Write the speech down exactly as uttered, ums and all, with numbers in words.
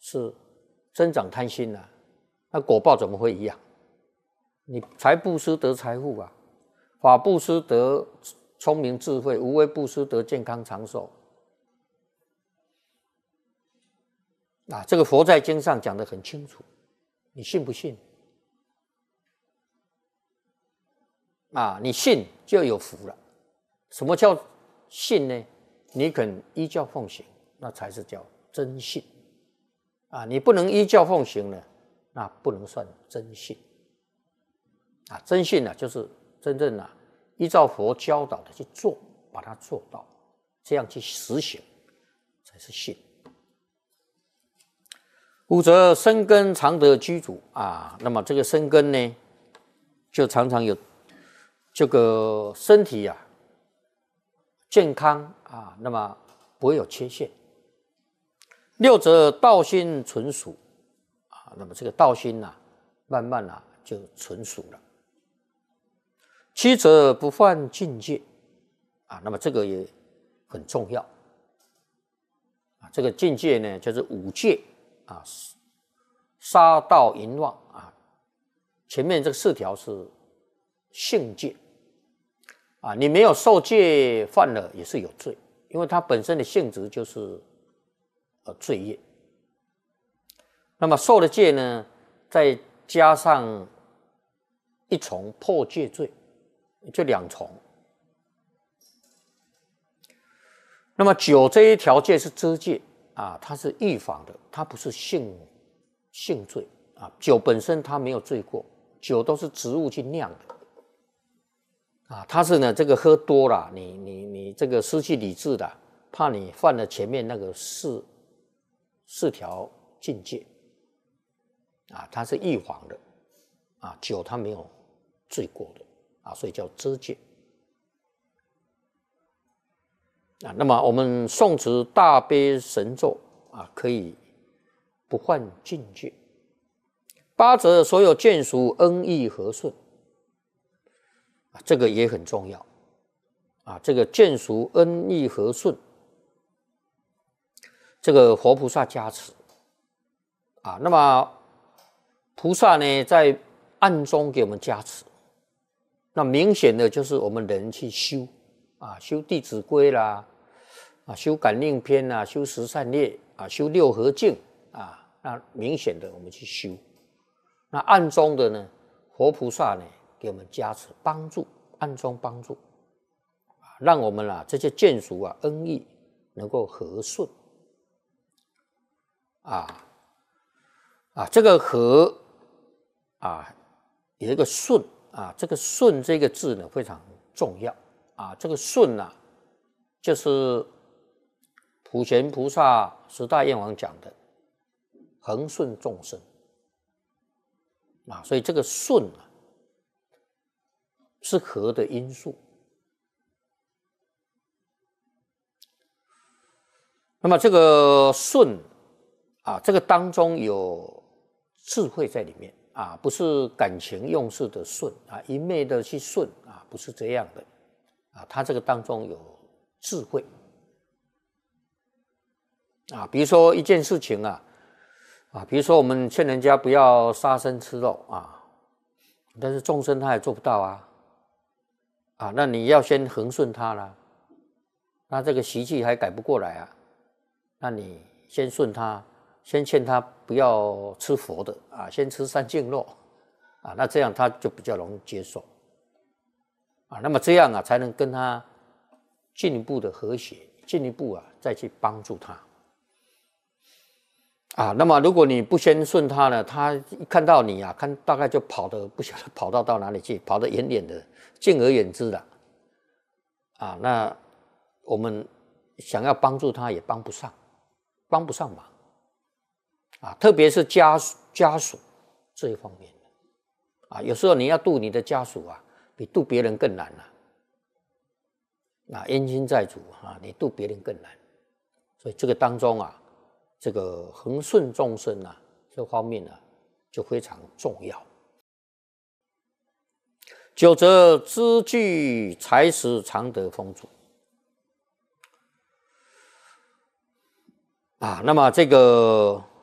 是增长贪心啊，那果报怎么会一样？你财布施得财富啊，法布施得聪明智慧，无为布施得健康长寿。啊，这个佛在经上讲得很清楚，你信不信？啊，你信就有福了。什么叫信呢？你肯依教奉行，那才是叫真信。啊，你不能依教奉行呢，那不能算真信。啊，真信呢、啊，就是真正啊，依照佛教导的去做，把它做到，这样去实行，才是信。五则生根常得居主啊，那么这个生根呢，就常常有这个身体啊健康啊，那么不会有缺陷。六则道心纯熟啊，那么这个道心啊，慢慢啊就纯熟了。七则不犯境界啊，那么这个也很重要啊。这个境界呢，就是五戒啊，杀盗淫妄啊。前面这四条是性戒啊，你没有受戒犯了也是有罪，因为它本身的性质就是呃罪业。那么受了戒呢，再加上一重破戒罪，就两重。那么酒这一条戒是遮戒啊，它是预防的，它不是性性罪啊。酒本身它没有罪过，酒都是植物去酿的啊，它是呢这个喝多了，你你你这个失去理智的，怕你犯了前面那个四四条禁戒啊，它是预防的啊，酒它没有罪过的啊，所以叫遮戒啊。那么我们诵持大悲神咒啊，可以不犯境界。八则所有眷属恩义和顺啊，这个也很重要啊。这个眷属恩义和顺，这个佛菩萨加持啊。那么菩萨呢，在暗中给我们加持，那明显的就是我们人去修啊，修《弟子规》啦，啊，修《感应篇》啦，修十善业啊，修六合敬啊，那明显的我们去修。那暗中的呢，佛菩萨呢给我们加持帮助，暗中帮助，让我们啊这些眷属啊恩义能够和顺啊啊，这个和啊有一个顺啊，这个顺这个字呢非常重要啊，这个顺啊就是普贤菩萨十大愿王讲的恒顺众生啊，所以这个顺啊是和的因素。那么这个顺啊，这个当中有智慧在里面啊，不是感情用事的顺啊，一昧的去顺啊，不是这样的啊，它这个当中有智慧啊。比如说一件事情啊。啊，比如说我们劝人家不要杀生吃肉啊，但是众生他也做不到啊，啊，那你要先恒顺他啦，那这个习气还改不过来啊，那你先顺他，先劝他不要吃佛的啊，先吃三净肉啊，那这样他就比较容易接受啊，那么这样啊才能跟他进一步的和谐，进一步啊再去帮助他。啊，那么如果你不先顺他呢，他一看到你啊，看大概就跑的不晓得跑到到哪里去，跑得远远的，敬而远之了。啊，那我们想要帮助他也帮不上，帮不上忙。啊，特别是家属家属这一方面啊，有时候你要度你的家属啊，比度别人更难了。啊，冤亲债主啊，你度别人更难，所以这个当中啊。这个恒顺众生啊，这方面呢、啊、就非常重要。九则资具财食常得丰足啊，那么这个